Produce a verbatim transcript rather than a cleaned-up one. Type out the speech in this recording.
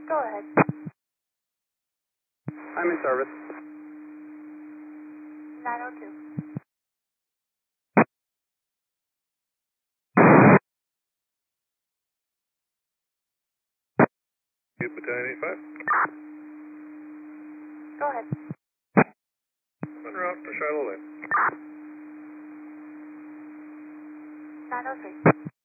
Go ahead. I'm in service. nine oh two. Two battalion eighty-five. Go ahead. En route to Shiloh Lane. nine oh three.